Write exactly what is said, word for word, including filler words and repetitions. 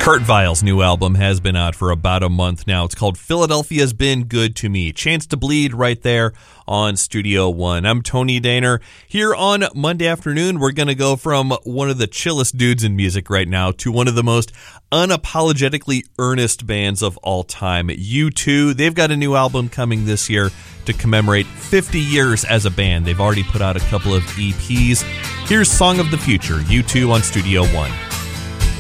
Kurt Vile's new album has been out for about a month now. It's called Philadelphia's Been Good to Me. Chance to Bleed right there on Studio One. I'm Tony Daner. Here on Monday afternoon, we're going to go from one of the chillest dudes in music right now to one of the most unapologetically earnest bands of all time, U two. They've got a new album coming this year to commemorate fifty years as a band. They've already put out a couple of E Ps. Here's Song of the Future, U two on Studio One.